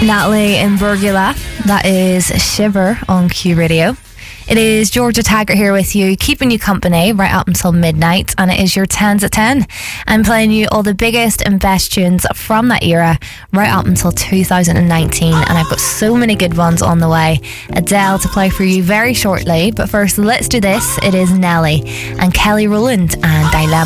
Natalie in Burgula. That is Shiver on Q Radio. It is Georgia Taggart here with you, keeping you company right up until midnight, and it is your 10s at 10. I'm playing you all the biggest and best tunes from that era right up until 2019, and I've got so many good ones on the way. Adele to play for you very shortly, but first let's do this. It is Nelly and Kelly Rowland and Dilemma.